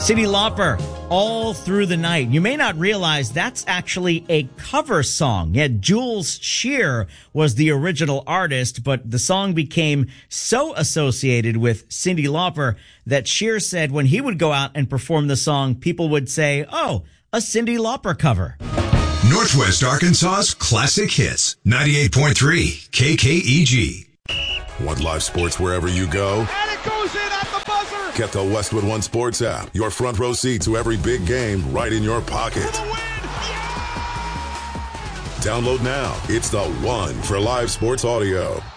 Cyndi Lauper, All Through the Night. You may not realize that's actually a cover song. Yet Jules Shear was the original artist, but the song became so associated with Cyndi Lauper that Shear said when he would go out and perform the song, people would say, "Oh, a Cyndi Lauper cover." Northwest Arkansas's classic hits, 98.3 KKEG. Want live sports wherever you go? And it goes in at the buzzer! Get the Westwood One Sports app. Your front row seat to every big game right in your pocket. For the win! Download now. It's the one for live sports audio.